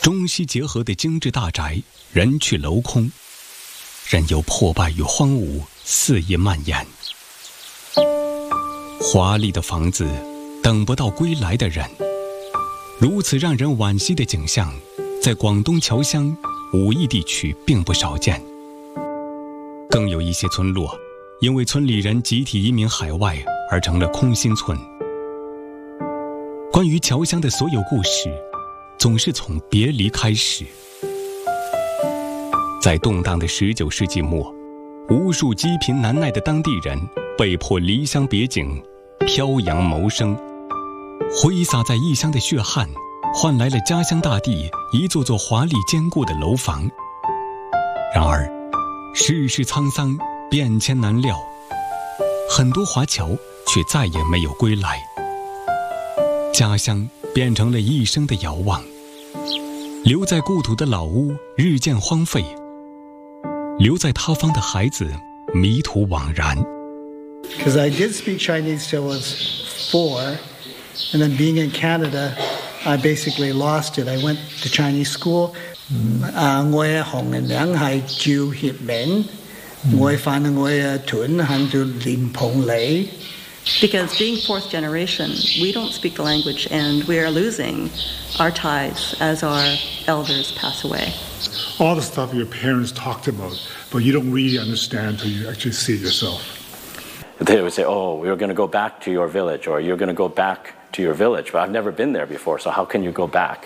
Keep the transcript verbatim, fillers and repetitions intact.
中西结合的精致大宅，人去楼空，任由破败与荒芜肆意蔓延。华丽的房子等不到归来的人，如此让人惋惜的景象，在广东侨乡、武义地区并不少见。更有一些村落，因为村里人集体移民海外而成了空心村。关于侨乡的所有故事，总是从别离开始。在动荡的十九世纪末，无数积贫难耐的当地人被迫离乡别井，漂洋谋生，挥洒在异乡的血汗，换来了家乡大地一座座华丽坚固的楼房。然而，世事沧桑，变迁难料，很多华侨却再也没有归来，家乡变成了一生的遥望。留在故土的老屋日渐荒废，留在他方的孩子迷途惘然。 Because I did speak Chinese till I was four, and then being in Canada, I basically lost it. I went to Chinese school. 啊，我嘅漢人名係趙協明，我反正我嘅團喺度連蓬里。 Because being fourth generation, we don't speak the language, and we are losing our ties as our elders pass away. All the stuff your parents talked about, but you don't really understand until you actually see it yourself. They would say, oh, we're going to go back to your village, or you're going to go back to your village, but I've never been there before, so how can you go back?